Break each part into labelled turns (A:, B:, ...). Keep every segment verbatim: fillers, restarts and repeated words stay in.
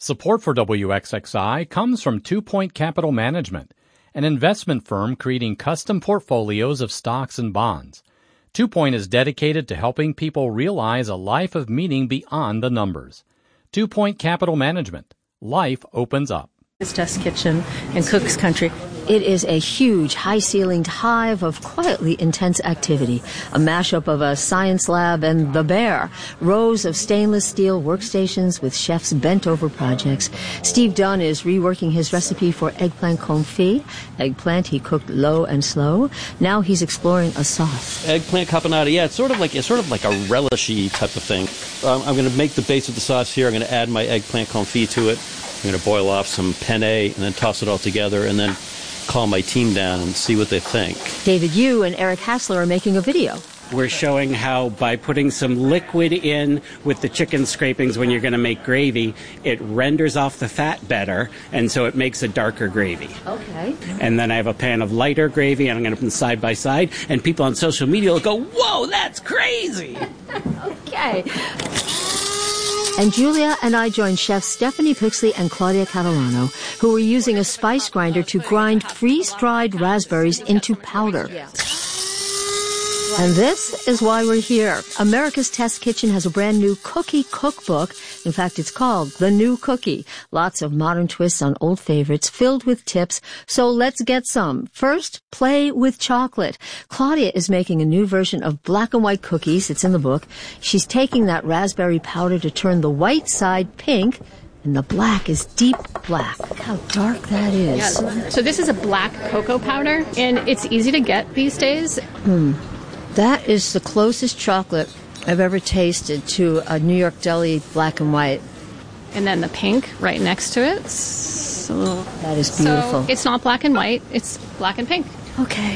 A: Support for W X X I comes from Two Point Capital Management, an investment firm creating custom portfolios of stocks and bonds. Two Point is dedicated to helping people realize a life of meaning beyond the numbers. Two Point Capital Management. Life opens up.
B: This test kitchen in Cook's Country. It is a huge, high-ceilinged hive of quietly intense activity, a mashup of a science lab and the bear, rows of stainless steel workstations with chefs bent over projects. Steve Dunn is reworking his recipe for eggplant confit. Eggplant he cooked low and slow. Now he's exploring a sauce.
C: Eggplant caponata, yeah, it's sort of like it's sort of like a relishy type of thing. Um, I'm going to make the base of the sauce here. I'm going to add my eggplant confit to it. I'm going to boil off some penne and then toss it all together and then call my team down and see what they think.
B: David Yu and Eric Hassler are making a video.
D: We're showing how by putting some liquid in with the chicken scrapings when you're going to make gravy, it renders off the fat better, and so it makes a darker gravy.
B: Okay.
D: And then I have a pan of lighter gravy, and I'm going to put them side by side, and people on social media will go, whoa, that's crazy!
B: Okay. And Julia and I joined chefs Stephanie Pixley and Claudia Catalano, who were using a spice grinder to grind freeze-dried raspberries into powder. And this is why we're here. America's Test Kitchen has a brand new cookie cookbook. In fact, it's called The New Cookie. Lots of modern twists on old favorites filled with tips. So let's get some. First, play with chocolate. Claudia is making a new version of black and white cookies. It's in the book. She's taking that raspberry powder to turn the white side pink, and the black is deep black. Look how dark that is.
E: Yeah. So this is a black cocoa powder, and it's easy to get these days.
B: Hmm. That is the closest chocolate I've ever tasted to a New York deli black and white.
E: And then the pink right next to it. So,
B: that is beautiful.
E: So it's not black and white, it's black and pink.
B: Okay.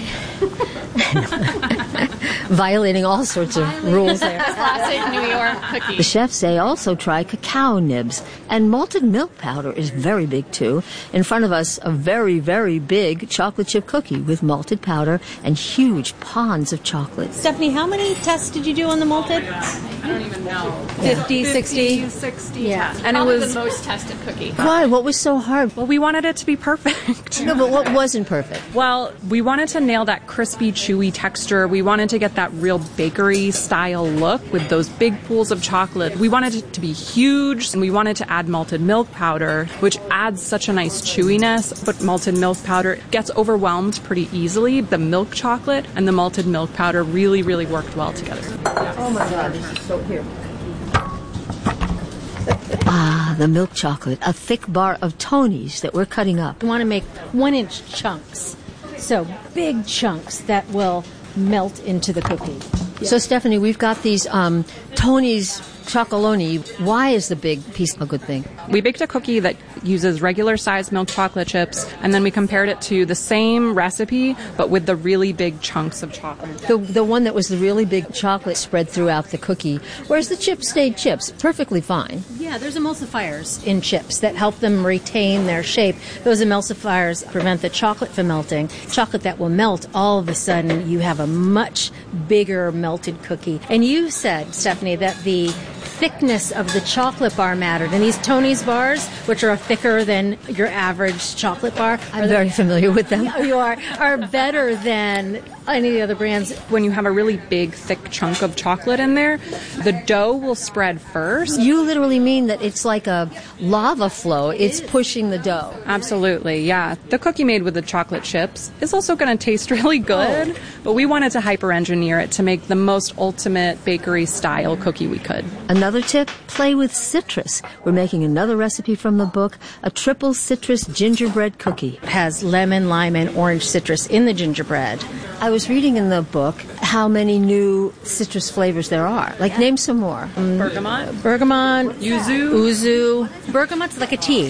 B: Violating all sorts of Violating rules there.
E: Classic New York cookie.
B: The chefs say also try cacao nibs. And malted milk powder is very big, too. In front of us, a very, very big chocolate chip cookie with malted powder and huge ponds of chocolate.
F: Stephanie, how many tests did you do on the malted?
E: I don't even know.
F: fifty, sixty?
E: fifty, sixty.
F: Yeah.
E: And Probably it was the most tested cookie.
B: Why? What was so hard?
G: Well, we wanted it to be perfect.
B: No, but what wasn't perfect?
G: Well, we wanted to nail that crispy, chewy texture. We wanted to get that real bakery-style look with those big pools of chocolate. We wanted it to be huge, and we wanted to add malted milk powder, which adds such a nice chewiness. But malted milk powder gets overwhelmed pretty easily. The milk chocolate and the malted milk powder really, really worked well together.
B: Oh my God, this is so here. Ah, the milk chocolate, a thick bar of Tony's that we're cutting up.
F: We want to make one-inch chunks. So big chunks that will melt into the cookie.
B: Yeah. So, Stephanie, we've got these um, Tony's Chocoloni. Why is the big piece a good thing?
G: We baked a cookie that uses regular-sized milk chocolate chips, and then we compared it to the same recipe, but with the really big chunks of chocolate.
B: The the one that was the really big chocolate spread throughout the cookie, whereas the chips stayed chips, perfectly fine.
F: Yeah, there's emulsifiers in chips that help them retain their shape. Those emulsifiers prevent the chocolate from melting. Chocolate that will melt, all of a sudden you have a much bigger melted cookie. And you said, Stephanie, that the thickness of the chocolate bar mattered. And these Tony's bars, which are thicker than your average chocolate bar,
B: I'm very familiar with them.
F: Yeah, you are, are better than any of the other brands.
G: When you have a really big, thick chunk of chocolate in there, the dough will spread first.
B: You literally mean that it's like a lava flow. It's pushing the dough.
G: Absolutely, yeah. The cookie made with the chocolate chips is also going to taste really good, oh. but we wanted to hyper-engineer it to make the most ultimate bakery-style cookie we could.
B: Another tip, play with citrus. We're making another recipe from the book, a triple citrus gingerbread cookie.
F: It has lemon, lime, and orange citrus in the gingerbread.
B: I was reading in the book how many new citrus flavors there are. Like, yeah. Name some more.
G: Um, bergamot.
F: Bergamot.
G: Yuzu.
F: Uzu. Bergamot's like a tea.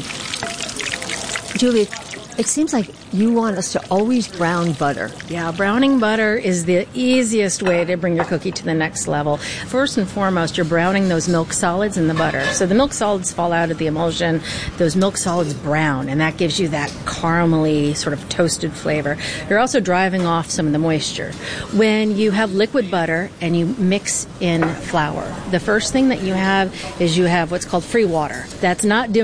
B: Julie, it seems like you want us to always brown butter.
F: Yeah, browning butter is the easiest way to bring your cookie to the next level. First and foremost, you're browning those milk solids in the butter. So the milk solids fall out of the emulsion. Those milk solids brown, and that gives you that caramely sort of toasted flavor. You're also driving off some of the moisture. When you have liquid butter and you mix in flour, the first thing that you have is you have what's called free water. That's not doing